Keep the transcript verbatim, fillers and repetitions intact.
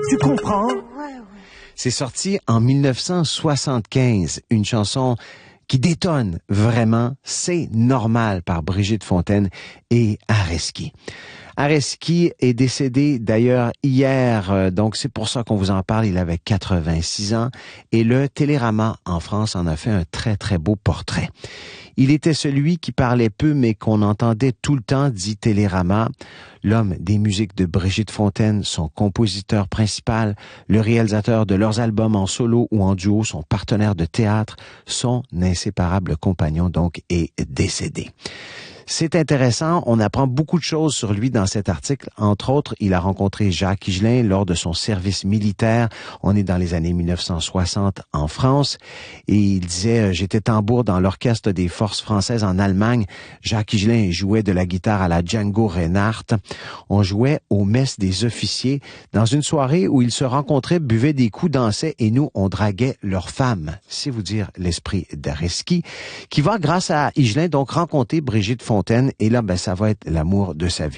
Tu comprends? Ouais, ouais. C'est sorti en mille neuf cent soixante-quinze, une chanson qui détonne vraiment, C'est normal par Brigitte Fontaine et Areski. Areski est décédé d'ailleurs hier, donc c'est pour ça qu'on vous en parle, il avait quatre-vingt-six ans et le Télérama en France en a fait un très très beau portrait. Il était celui qui parlait peu mais qu'on entendait tout le temps, dit Télérama. L'homme des musiques de Brigitte Fontaine, son compositeur principal, le réalisateur de leurs albums en solo ou en duo, son partenaire de théâtre, son inséparable compagnon donc est décédé. C'est intéressant, on apprend beaucoup de choses sur lui dans cet article. Entre autres, il a rencontré Jacques Higelin lors de son service militaire. On est dans les années mille neuf cent soixante en France. Et il disait, j'étais tambour dans l'orchestre des forces françaises en Allemagne. Jacques Higelin jouait de la guitare à la Django Reinhardt. On jouait aux messes des officiers dans une soirée où ils se rencontraient, buvaient des coups, dansaient et nous, on draguait leurs femmes. C'est vous dire l'esprit d'Areski, qui va, grâce à Higelin, donc rencontrer Brigitte Fontaine. Et là, ben, ça va être l'amour de sa vie.